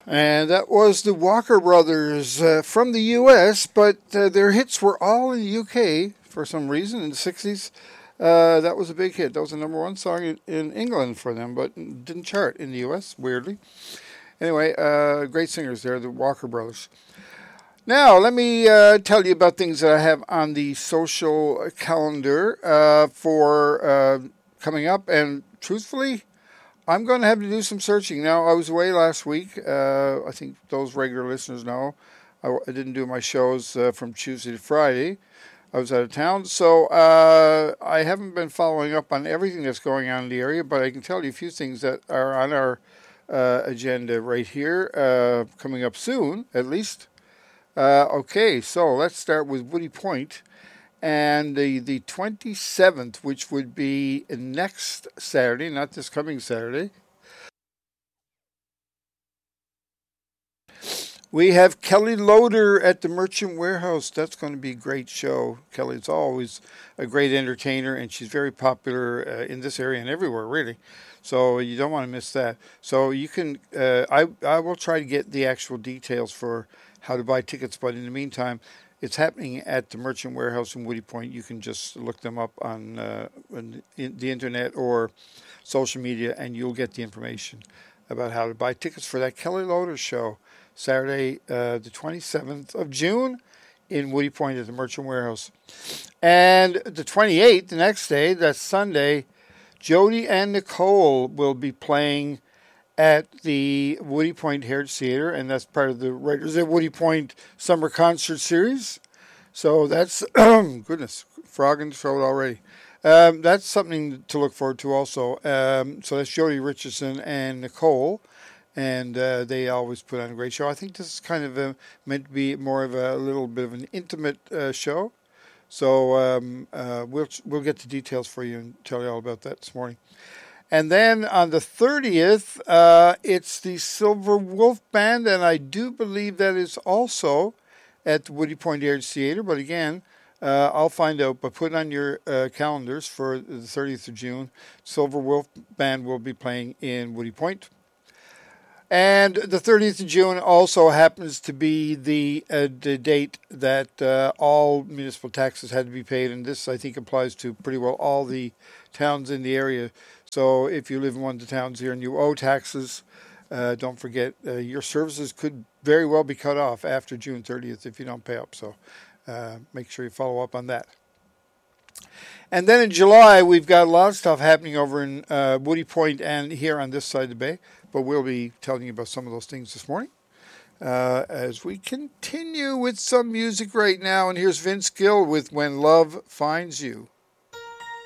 And that was the Walker Brothers from the U.S., but their hits were all in the U.K. for some reason in the 60s. That was a big hit. That was the number one song in England for them, but didn't chart in the U.S., weirdly. Anyway, great singers there, the Walker Brothers. Now, let me tell you about things that I have on the social calendar for coming up. And truthfully, I'm going to have to do some searching. Now, I was away last week. I think those regular listeners know. I didn't do my shows from Tuesday to Friday. I was out of town. So I haven't been following up on everything that's going on in the area, but I can tell you a few things that are on our agenda right here, coming up soon, at least. Okay, so let's start with Woody Point. And the 27th, which would be next Saturday, not this coming Saturday, we have Kelly Loader at the Merchant Warehouse. That's going to be a great show. Kelly's always a great entertainer, and she's very popular in this area and everywhere, really. So you don't want to miss that. So you can, I will try to get the actual details for how to buy tickets, but in the meantime, it's happening at the Merchant Warehouse in Woody Point. You can just look them up on the internet or social media, and you'll get the information about how to buy tickets for that Kelly Loader show, Saturday, the 27th of June in Woody Point at the Merchant Warehouse. And the 28th, the next day, that's Sunday, Jody and Nicole will be playing at the Woody Point Heritage Theater, and that's part of the Writers at Woody Point Summer Concert Series. So that's, goodness, frog in the throat already. That's something to look forward to also. So that's Jody Richardson and Nicole, and they always put on a great show. I think this is kind of meant to be more of a little bit of an intimate show. So we'll get the details for you and tell you all about that this morning. And then on the 30th, it's the Silver Wolf Band, and I do believe that is also at the Woody Point Heritage Theater. But again, I'll find out, but put it on your calendars for the 30th of June. Silver Wolf Band will be playing in Woody Point. And the 30th of June also happens to be the date that all municipal taxes had to be paid, and this, I think, applies to pretty well all the towns in the area. So if you live in one of the towns here and you owe taxes, don't forget your services could very well be cut off after June 30th if you don't pay up. So make sure you follow up on that. And then in July, we've got a lot of stuff happening over in Woody Point and here on this side of the bay. But we'll be telling you about some of those things this morning as we continue with some music right now. And here's Vince Gill with When Love Finds You.